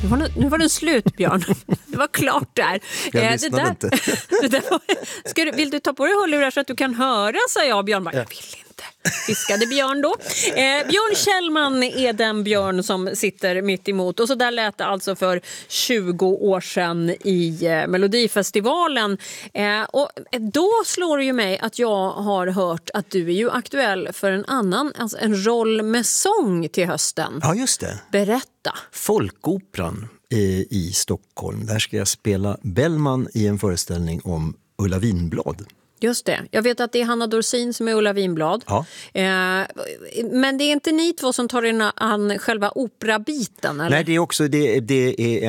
Nu var det slut, Björn. Det var klart där. Jag lyssnade inte. Vill du ta på dig hörlurar så att du kan höra, sa jag. Björn bara, jag vill inte. Viskade Björn då. Björn Kjellman är den Björn som sitter mitt emot. Och så där lät det alltså för 20 år sedan i Melodifestivalen. Och då slår det ju mig att jag har hört att du är ju aktuell för en annan, alltså en roll med sång till hösten. Ja, just det. Berätta. Folkoperan i Stockholm. Där ska jag spela Bellman i en föreställning om Ulla Vinblad. Just det. Jag vet att det är Hanna Dorsin som är Ulla Vinblad. Ja. Men det är inte ni två som tar in an själva operabiten, eller? Nej, det är också det är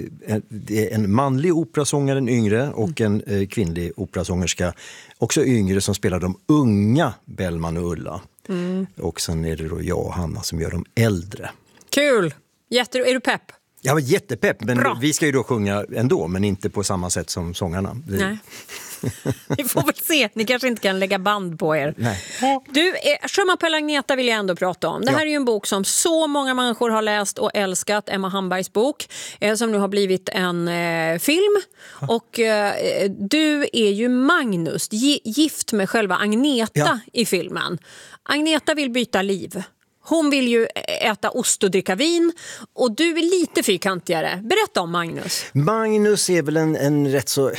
en manlig operasångare, en yngre, och en kvinnlig operasångerska, också yngre, som spelar de unga Bellman och Ulla. Och sen är det då jag och Hanna som gör de äldre. Kul! Är du pepp? Jag var jättepepp, men Bra. vi ska ju då sjunga ändå, men inte på samma sätt som sångarna. Nej. Vi får väl se. Ni kanske inte kan lägga band på er. Nej. Du, Chemin pour l'Agneta vill jag ändå prata om. Det här är ju en bok som så många människor har läst och älskat. Emma Hambergs bok, som nu har blivit en film. Och du är ju Magnus, gift med själva Agneta i filmen. Agneta vill byta liv. Hon vill ju äta ost och dricka vin, och du är lite fyrkantigare. Berätta om Magnus. Magnus är väl en rätt så...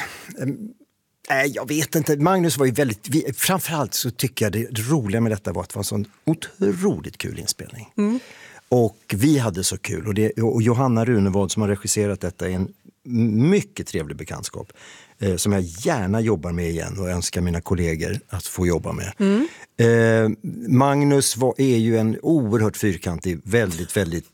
jag vet inte. Magnus var ju väldigt... Framförallt så tycker jag det roliga med detta var att det var en sån otroligt kul inspelning. Och vi hade så kul. Och Johanna Runevad som har regisserat detta är en mycket trevlig bekantskap. Som jag gärna jobbar med igen och önskar mina kollegor att få jobba med. Magnus är ju en oerhört fyrkantig, väldigt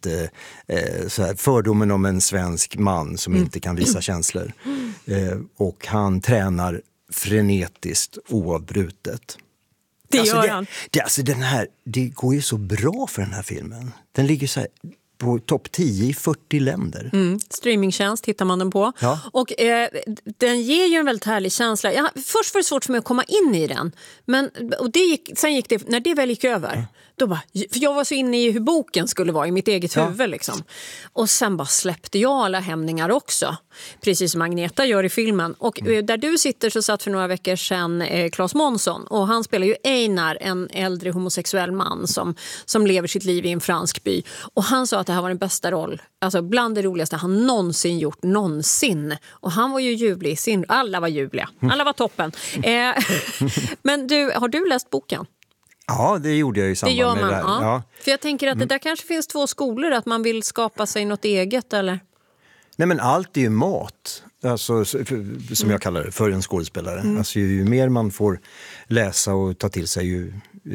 så här, fördomen om en svensk man som inte kan visa känslor. Och han tränar frenetiskt oavbrutet. Det gör han. Det går ju så bra för den här filmen. Den ligger så här på topp 10 i 40 länder. Streamingtjänst hittar man den på. Ja. Och den ger ju en väldigt härlig känsla. Först var det svårt för mig att komma in i den. Sen gick det, när det väl gick över, då bara, för jag var så inne i hur boken skulle vara i mitt eget huvud. Liksom. Och sen bara släppte jag alla hämningar också. Precis som Agneta gör i filmen. Och där du sitter så satt för några veckor sedan Claes Månsson. Och han spelar ju Einar, en äldre homosexuell man som lever sitt liv i en fransk by. Och han sa att det här var den bästa roll. Alltså bland det roligaste han någonsin gjort, någonsin. Och han var ju ljuvlig. Alla var ljuvliga. Alla var toppen. Men har du läst boken? Ja, det gjorde jag i samband med det här. Ja. För jag tänker att det där kanske finns två skolor, att man vill skapa sig något eget, eller? Nej, men allt är ju mat. Alltså, som jag kallar det, för en skådespelare. Alltså, ju mer man får läsa och ta till sig,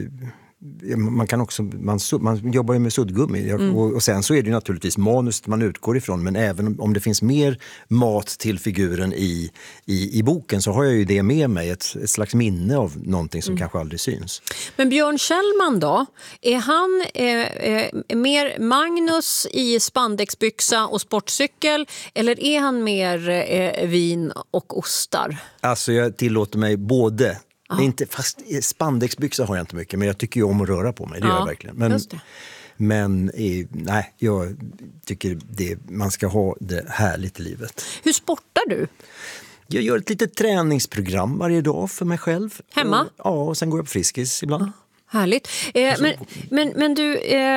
man kan också, man jobbar ju med suddgummi och sen så är det ju naturligtvis manus man utgår ifrån, men även om det finns mer mat till figuren i boken, så har jag ju det med mig, ett slags minne av någonting som kanske aldrig syns. Men Björn Kjellman då, är han mer Magnus i spandexbyxa och sportcykel, eller är han mer vin och ostar? Alltså jag tillåter mig både. Inte, fast spandexbyxor har jag inte mycket, men jag tycker ju om att röra på mig, det gör jag verkligen. Men nej, jag tycker man ska ha det härligt i livet. Hur sportar du? Jag gör ett litet träningsprogram varje dag för mig själv. Hemma? Och sen går jag på Friskis ibland. Härligt. Men du,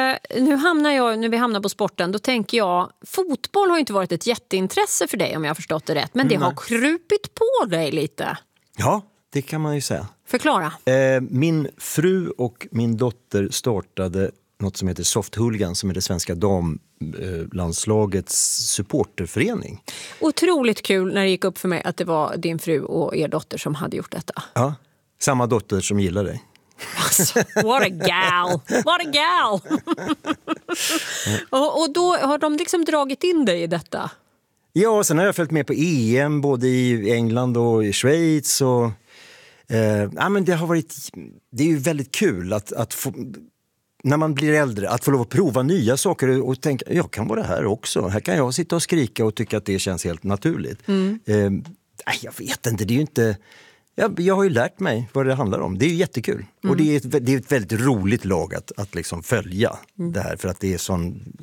när vi hamnar på sporten, då tänker jag, fotboll har ju inte varit ett jätteintresse för dig, om jag har förstått det rätt, men det har krupit på dig lite. Ja. Det kan man ju säga. Förklara. Min fru och min dotter startade något som heter Soft Hooligan, som är det svenska damlandslagets supporterförening. Otroligt kul när det gick upp för mig att det var din fru och er dotter som hade gjort detta. Ja, samma dotter som gillar dig. Alltså, what a gal! What a gal! och då har de liksom dragit in dig i detta? Ja, sen har jag följt med på EM både i England och i Schweiz och men det är ju väldigt kul att få, när man blir äldre, att få lov att prova nya saker och tänka, jag kan vara här också. Här kan jag sitta och skrika och tycka att det känns helt naturligt. Jag vet inte, det är ju inte... Jag har ju lärt mig vad det handlar om. Det är ju jättekul. Och det är ett väldigt roligt lag att liksom följa det här. För att det är sån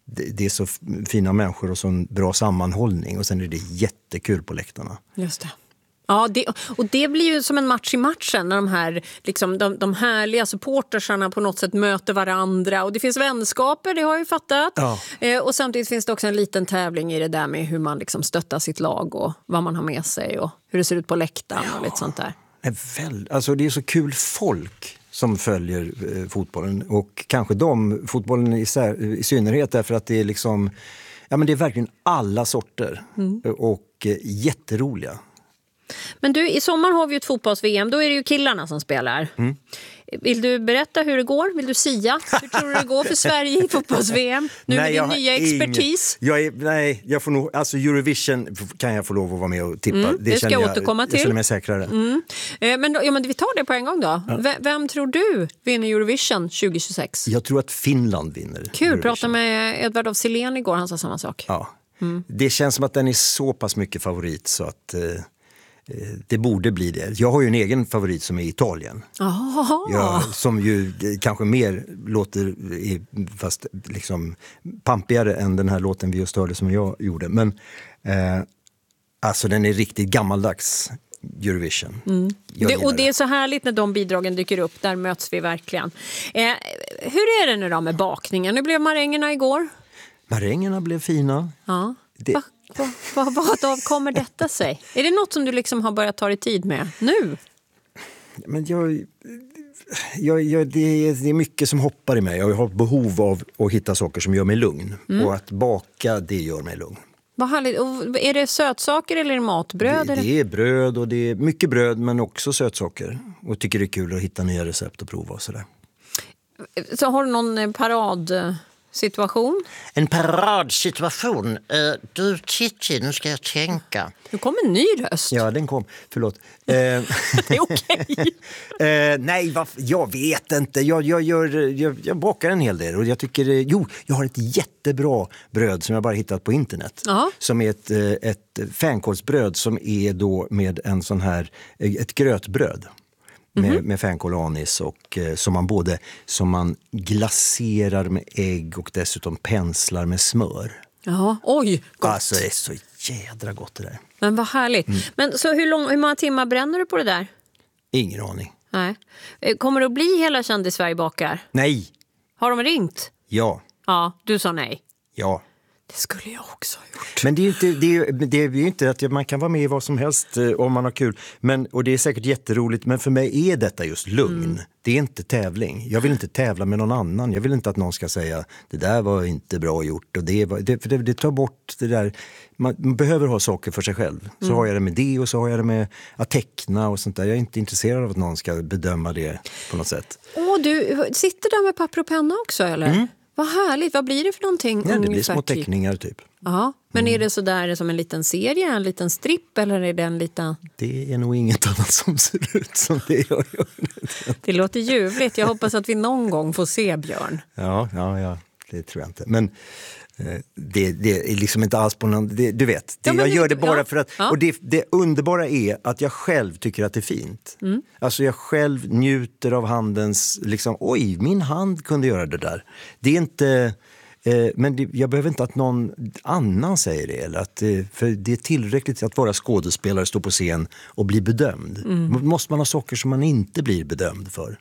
det är så fina människor och så en bra sammanhållning. Och sen är det jättekul på läktarna. Just det. Ja, och det blir ju som en match i matchen när de här liksom, de härliga supportersarna på något sätt möter varandra. Och det finns vänskaper, det har jag ju fattat. Ja. Och samtidigt finns det också en liten tävling i det där med hur man liksom stöttar sitt lag och vad man har med sig och hur det ser ut på läktaren och lite sånt där. Alltså det är så kul folk som följer fotbollen och kanske fotbollen i synnerhet därför att det är liksom, ja men det är verkligen alla sorter och jätteroliga. Men du, i sommar har vi ju ett fotbolls-VM, då är det ju killarna som spelar. Vill du berätta hur det går? Vill du sia? Hur tror du det går för Sverige i fotbolls-VM? Nu med din nya expertis. Jag får nog, alltså Eurovision kan jag få lov att vara med och tippa. Det ska jag återkomma till. Jag känner mig säkrare. Men vi tar det på en gång då. Ja. Vem tror du vinner Eurovision 2026? Jag tror att Finland vinner. Kul, Eurovision. Pratade med Edvard af Sillén igår, han sa samma sak. Ja. Det känns som att den är så pass mycket favorit så att... det borde bli det. Jag har ju en egen favorit som är Italien. Som ju kanske mer låter fast liksom pampigare än den här låten vi just hörde som jag gjorde. Men alltså den är riktigt gammaldags Eurovision. Det är så härligt när de bidragen dyker upp. Där möts vi verkligen. Hur är det nu då med bakningen? Nu blev marängerna igår. Marängerna blev fina. Ja. Vad kommer detta sig? Är det något som du liksom har börjat ta dig tid med nu? Men det är mycket som hoppar i mig. Jag har behov av att hitta saker som gör mig lugn. Och att baka, det gör mig lugn. Vad härligt. Och är det sötsaker eller matbröd? Det är bröd och det är mycket bröd men också sötsaker. Och tycker det är kul att hitta nya recept och prova och sådär. Så har du någon paradsituation? En paradsituation? Du Titti, nu ska jag tänka. Nu kom en ny röst. Ja, den kom. Förlåt. Det är okej. Nej, jag vet inte. Jag bakar en hel del. Och jag tycker, jag har ett jättebra bröd som jag bara hittat på internet. Aha. Som är ett fänkålsbröd som är då med en sån här, ett grötbröd. Med fänkål och anis och som man glaserar med ägg och dessutom penslar med smör. Ja, oj, gott. Alltså det är så jädra gott det där. Men vad härligt. Men så hur många timmar bränner du på det där? Ingen aning. Nej. Kommer det att bli hela Kändis-Sverige bakar? Nej. Har de ringt? Ja. Ja, du sa nej. Ja. Det skulle jag också ha gjort. Men det är ju inte att man kan vara med i vad som helst om man har kul. Och det är säkert jätteroligt, men för mig är detta just lugn. Det är inte tävling. Jag vill inte tävla med någon annan. Jag vill inte att någon ska säga det där var inte bra gjort. Och det tar bort det där. Man behöver ha saker för sig själv. Så har jag det med det och så har jag det med att teckna och sånt där. Jag är inte intresserad av att någon ska bedöma det på något sätt. Du sitter där med papper och penna också, eller? Vad härligt, vad blir det för någonting? Ja, det blir små teckningar typ. Ja, men är det så där som en liten serie, en liten stripp eller är det en liten... Det är nog inget annat som ser ut som det jag gör. Det låter ljuvligt, jag hoppas att vi någon gång får se Björn. Ja, det tror jag inte. Men det är liksom inte alls på någon... du vet, jag gör det bara för att... Ja. Och det underbara är att jag själv tycker att det är fint. Alltså jag själv njuter av handens... Liksom, oj, min hand kunde göra det där. Det är inte... Men jag behöver inte att någon annan säger det. Eller för det är tillräckligt att vara skådespelare, stå på scen och bli bedömd. Måste man ha saker som man inte blir bedömd för.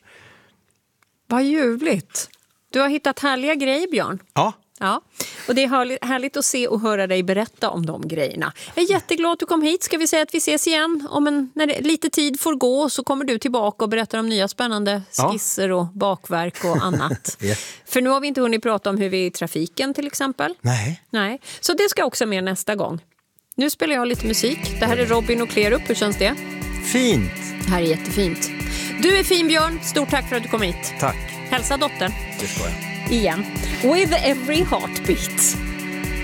Vad ljuvligt. Du har hittat härliga grejer, Björn. Ja, och det är härligt att se och höra dig berätta om de grejerna. Jag är jätteglad att du kom hit. Ska vi säga att vi ses igen? När lite tid får gå så kommer du tillbaka och berättar om nya spännande skisser och bakverk och annat. För nu har vi inte hunnit prata om hur vi är i trafiken till exempel. Nej. Så det ska också med nästa gång. Nu spelar jag lite musik. Det här är Robin och Klerup. Hur känns det? Fint! Det här är jättefint. Du är fin, Björn. Stort tack för att du kom hit. Tack. Hälsa dottern. Det ska jag. Igen. With every heartbeat.